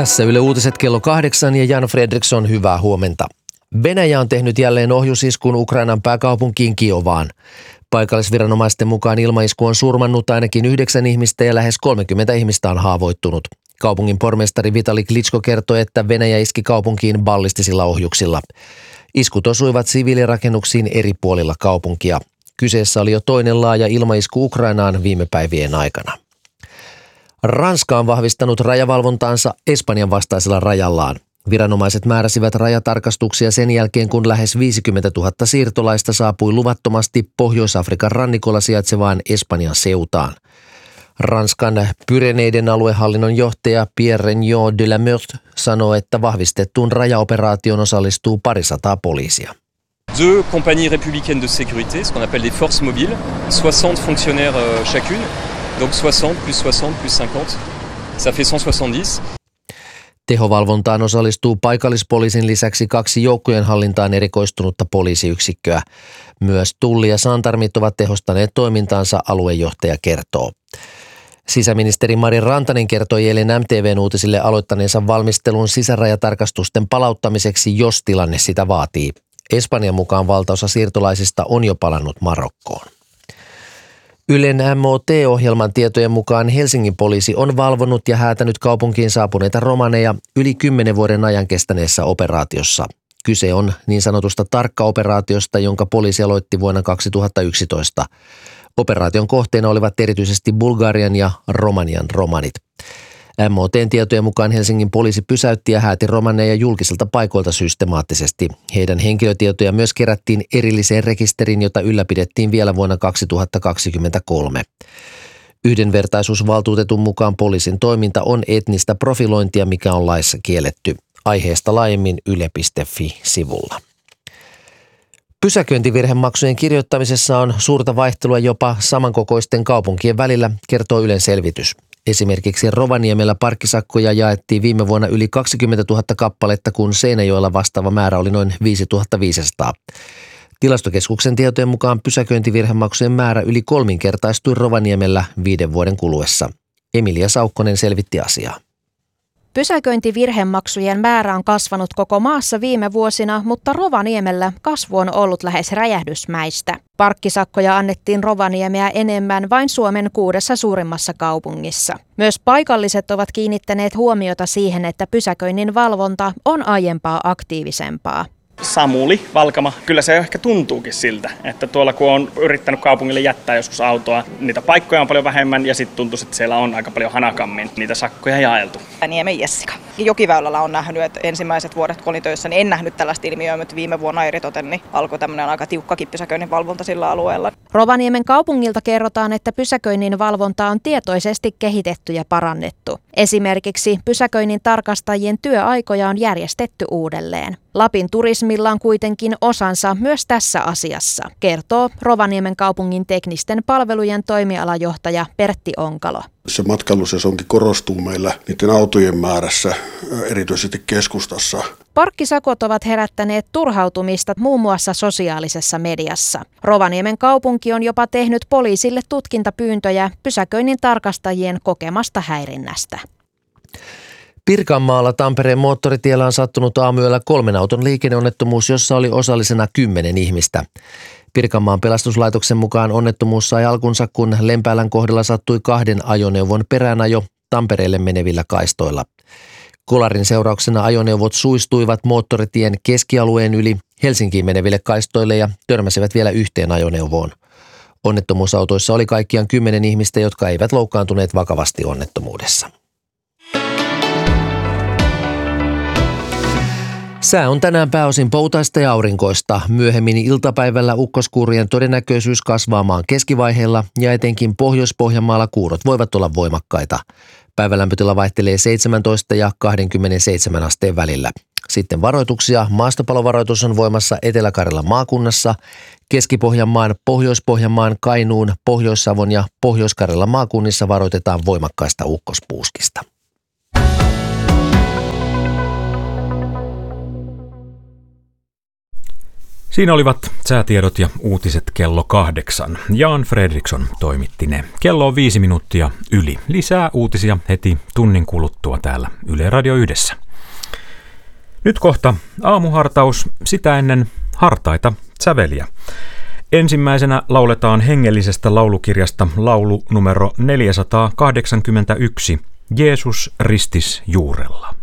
Tässä Yle Uutiset kello 8 ja Jan Fredriksson, hyvää huomenta. Venäjä on tehnyt jälleen ohjusiskun Ukrainan pääkaupunkiin Kiovaan. Paikallisviranomaisten mukaan ilmaisku on surmannut ainakin 9 ihmistä ja lähes 30 ihmistä on haavoittunut. Kaupungin pormestari Vitali Klitschko kertoi, että Venäjä iski kaupunkiin ballistisilla ohjuksilla. Iskut osuivat siviilirakennuksiin eri puolilla kaupunkia. Kyseessä oli jo toinen laaja ilmaisku Ukrainaan viime päivien aikana. Ranska on vahvistanut rajavalvontaansa Espanjan vastaisella rajallaan. Viranomaiset määräsivät rajatarkastuksia sen jälkeen, kun lähes 50 000 siirtolaista saapui luvattomasti Pohjois-Afrikan rannikolla sijaitsevaan Espanjan Ceutaan. Ranskan Pyreneiden aluehallinnon johtaja Pierre Regnault de la Meurthe sanoo, että vahvistettuun rajaoperaatioon osallistuu 200 poliisia. 2 compagnies républicaines de sécurité, ce qu'on appelle des forces mobiles, 60 fonctionnaires chacune, donc 60 plus 60 plus 50, ça fait 170. Tehovalvontaan osallistuu paikallispoliisin lisäksi 2 joukkojen hallintaan erikoistunutta poliisiyksikköä. Myös tulli ja santarmit ovat tehostaneet toimintaansa, aluejohtaja kertoo. Sisäministeri Mari Rantanen kertoi eilen MTV:n uutisille aloittaneensa valmistelun sisärajatarkastusten palauttamiseksi, jos tilanne sitä vaatii. Espanjan mukaan valtaosa siirtolaisista on jo palannut Marokkoon. Ylen MOT-ohjelman tietojen mukaan Helsingin poliisi on valvonut ja häätänyt kaupunkiin saapuneita romaneja yli 10 vuoden ajan kestäneessä operaatiossa. Kyse on niin sanotusta tarkka-operaatiosta, jonka poliisi aloitti vuonna 2011. Operaation kohteena olivat erityisesti Bulgarian ja Romanian romanit. MOT:n tietojen mukaan Helsingin poliisi pysäytti ja hääti romaneja julkisilta paikoilta systemaattisesti. Heidän henkilötietoja myös kerättiin erilliseen rekisteriin, jota ylläpidettiin vielä vuonna 2023. Yhdenvertaisuusvaltuutetun mukaan poliisin toiminta on etnistä profilointia, mikä on laissa kielletty. Aiheesta laajemmin yle.fi-sivulla. Pysäköintivirhemaksujen kirjoittamisessa on suurta vaihtelua jopa samankokoisten kaupunkien välillä, kertoo Ylen selvitys. Esimerkiksi Rovaniemellä parkkisakkoja jaettiin viime vuonna yli 20 000 kappaletta, kun Seinäjoella vastaava määrä oli noin 5 500. Tilastokeskuksen tietojen mukaan pysäköintivirhemaksujen määrä yli 3-kertaistui Rovaniemellä 5 vuoden kuluessa. Emilia Saukkonen selvitti asiaa. Pysäköintivirhemaksujen määrä on kasvanut koko maassa viime vuosina, mutta Rovaniemellä kasvu on ollut lähes räjähdysmäistä. Parkkisakkoja annettiin Rovaniemeä enemmän vain Suomen 6 suurimmassa kaupungissa. Myös paikalliset ovat kiinnittäneet huomiota siihen, että pysäköinnin valvonta on aiempaa aktiivisempaa. Samuli, Valkama, kyllä se ehkä tuntuukin siltä, että tuolla kun on yrittänyt kaupungille jättää joskus autoa, niitä paikkoja on paljon vähemmän ja sitten tuntuu, että siellä on aika paljon hanakammin niitä sakkoja jaeltu. Niemen Jessica. Jokiväylällä on nähnyt, että ensimmäiset vuodet kun olin töissä, niin en nähnyt tällaista ilmiöä, mutta viime vuonna eritoten niin alkoi tämmöinen aika tiukkakin pysäköinnin valvonta sillä alueella. Rovaniemen kaupungilta kerrotaan, että pysäköinnin valvonta on tietoisesti kehitetty ja parannettu. Esimerkiksi pysäköinnin tarkastajien työaikoja on järjestetty uudelleen. Lapin turismilla on kuitenkin osansa myös tässä asiassa, kertoo Rovaniemen kaupungin teknisten palvelujen toimialajohtaja Pertti Onkalo. Se matkailusesonkin korostuu meillä niiden autojen määrässä, erityisesti keskustassa. Parkkisakot ovat herättäneet turhautumista muun muassa sosiaalisessa mediassa. Rovaniemen kaupunki on jopa tehnyt poliisille tutkintapyyntöjä pysäköinnin tarkastajien kokemasta häirinnästä. Pirkanmaalla Tampereen moottoritiellä on sattunut aamuyöllä 3 auton liikenneonnettomuus, jossa oli osallisena 10 ihmistä. Pirkanmaan pelastuslaitoksen mukaan onnettomuus sai alkunsa, kun Lempäälän kohdalla sattui 2 ajoneuvon peräänajo Tampereelle menevillä kaistoilla. Kolarin seurauksena ajoneuvot suistuivat moottoritien keskialueen yli Helsinkiin meneville kaistoille ja törmäsivät vielä yhteen ajoneuvoon. Onnettomuusautoissa oli kaikkiaan 10 ihmistä, jotka eivät loukkaantuneet vakavasti onnettomuudessa. Sää on tänään pääosin poutaista ja aurinkoista. Myöhemmin iltapäivällä ukkoskuurien todennäköisyys kasvaa maan keskivaiheella ja etenkin Pohjois-Pohjanmaalla kuurot voivat olla voimakkaita. Päivälämpötila vaihtelee 17 ja 27 asteen välillä. Sitten varoituksia. Maastopalovaroitus on voimassa Etelä-Karjalan maakunnassa, Keski-Pohjanmaan, Pohjois-Pohjanmaan, Kainuun, Pohjois-Savon ja Pohjois-Karjalan maakunnissa varoitetaan voimakkaista ukkospuuskista. Siinä olivat säätiedot ja uutiset kello 8. Jan Fredriksson toimitti ne. Kello on 5 minuuttia yli. Lisää uutisia heti tunnin kuluttua täällä Yle Radio 1. Nyt kohta aamuhartaus, sitä ennen hartaita säveliä. Ensimmäisenä lauletaan hengellisestä laulukirjasta laulu numero 481, Jeesus ristis juurella.